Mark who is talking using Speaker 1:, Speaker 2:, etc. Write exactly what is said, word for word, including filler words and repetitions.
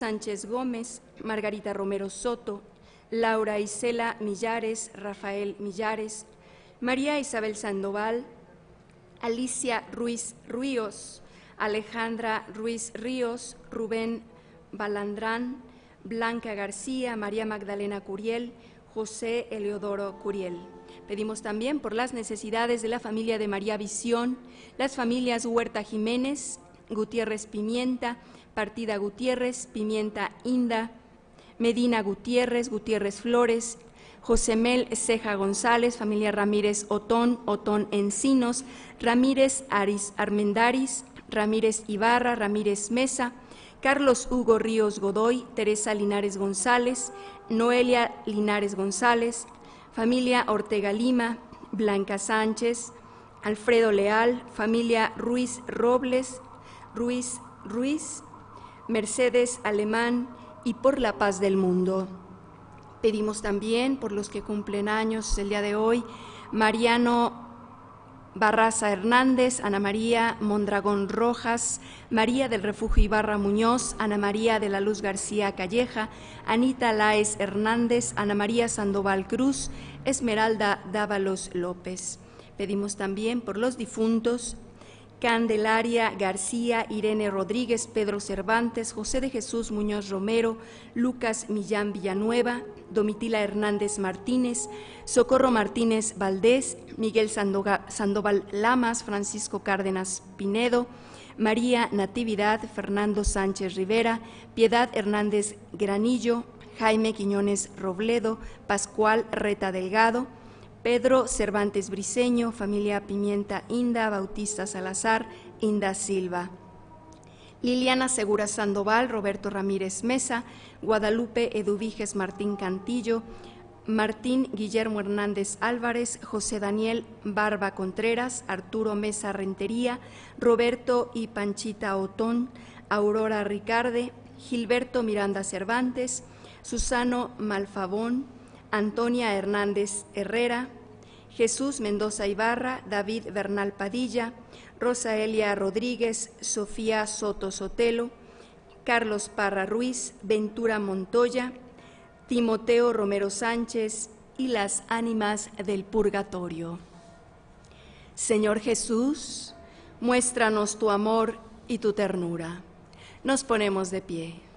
Speaker 1: Sánchez Gómez, Margarita Romero Soto, Laura Isela Millares, Rafael Millares, María Isabel Sandoval, Alicia Ruiz Ríos, Alejandra Ruiz Ríos, Rubén Balandrán, Blanca García, María Magdalena Curiel, José Eleodoro Curiel. Pedimos también por las necesidades de la familia de María Visión, las familias Huerta Jiménez, Gutiérrez Pimienta, Partida Gutiérrez, Pimienta Inda, Medina Gutiérrez, Gutiérrez Flores, Josemel Ceja González, familia Ramírez Otón, Otón Encinos, Ramírez Aris Armendaris, Ramírez Ibarra, Ramírez Mesa, Carlos Hugo Ríos Godoy, Teresa Linares González, Noelia Linares González, familia Ortega Lima, Blanca Sánchez, Alfredo Leal, familia Ruiz Robles, Ruiz Ruiz, Mercedes Alemán y por la paz del mundo. Pedimos también por los que cumplen años el día de hoy, Mariano Barraza Hernández, Ana María Mondragón Rojas, María del Refugio Ibarra Muñoz, Ana María de la Luz García Calleja, Anita Láez Hernández, Ana María Sandoval Cruz, Esmeralda Dávalos López. Pedimos también por los difuntos Candelaria García, Irene Rodríguez, Pedro Cervantes, José de Jesús Muñoz Romero, Lucas Millán Villanueva, Domitila Hernández Martínez, Socorro Martínez Valdés, Miguel Sandoval Lamas, Francisco Cárdenas Pinedo, María Natividad, Fernando Sánchez Rivera, Piedad Hernández Granillo, Jaime Quiñones Robledo, Pascual Reta Delgado, Pedro Cervantes Briceño, familia Pimienta Inda, Bautista Salazar, Inda Silva. Liliana Segura Sandoval, Roberto Ramírez Mesa, Guadalupe Eduviges Martín Cantillo, Martín Guillermo Hernández Álvarez, José Daniel Barba Contreras, Arturo Mesa Rentería, Roberto y Panchita Otón, Aurora Ricarde, Gilberto Miranda Cervantes, Susano Malfabón, Antonia Hernández Herrera, Jesús Mendoza Ibarra, David Bernal Padilla, Rosaelia Rodríguez, Sofía Soto Sotelo, Carlos Parra Ruiz, Ventura Montoya, Timoteo Romero Sánchez y las ánimas del purgatorio. Señor Jesús, muéstranos tu amor y tu ternura. Nos ponemos de pie.